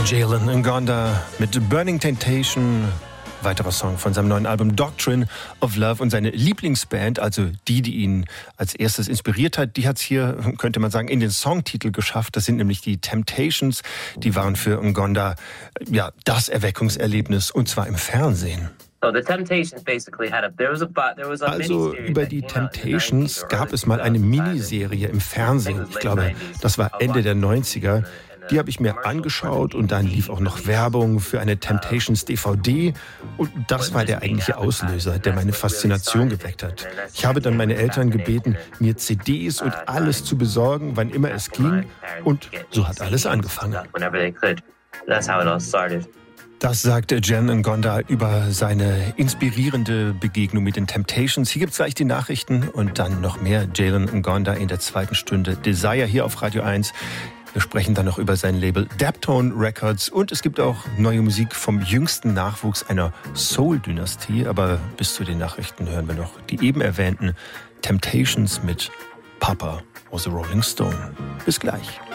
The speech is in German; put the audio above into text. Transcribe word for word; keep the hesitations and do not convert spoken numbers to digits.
Jalen Ngonda mit Burning Temptation, weiterer Song von seinem neuen Album Doctrine of Love. Und seine Lieblingsband, also die, die ihn als erstes inspiriert hat, die hat es hier, könnte man sagen, in den Songtitel geschafft. Das sind nämlich die Temptations. Die waren für Ngonda ja das Erweckungserlebnis, und zwar im Fernsehen. Also über die Temptations gab es mal eine Miniserie im Fernsehen. Ich glaube, das war Ende der neunziger. Die habe ich mir angeschaut und dann lief auch noch Werbung für eine Temptations D V D. Und das war der eigentliche Auslöser, der meine Faszination geweckt hat. Ich habe dann meine Eltern gebeten, mir C Ds und alles zu besorgen, wann immer es ging. Und so hat alles angefangen. Das sagte Jen Ngonda über seine inspirierende Begegnung mit den Temptations. Hier gibt es gleich die Nachrichten und dann noch mehr Jalen Ngonda in der zweiten Stunde Desire hier auf Radio eins. Wir sprechen dann noch über sein Label Daptone Records und es gibt auch neue Musik vom jüngsten Nachwuchs einer Soul-Dynastie. Aber bis zu den Nachrichten hören wir noch die eben erwähnten Temptations mit Papa was a Rolling Stone. Bis gleich.